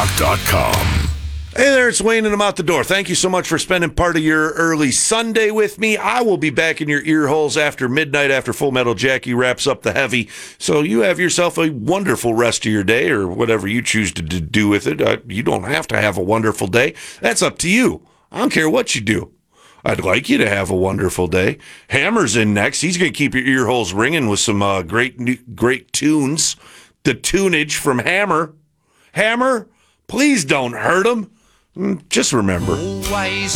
CliffCenterTalk.com. Hey there, it's Wayne and I'm out the door. Thank you so much for spending part of your early Sunday with me. I will be back in your ear holes after midnight after Full Metal Jackie wraps up the heavy. So you have yourself a wonderful rest of your day or whatever you choose to do with it. You don't have to have a wonderful day. That's up to you. I don't care what you do. I'd like you to have a wonderful day. Hammer's in next. He's going to keep your ear holes ringing with some great tunes. The tunage from Hammer. Hammer, please don't hurt him. Just remember. Always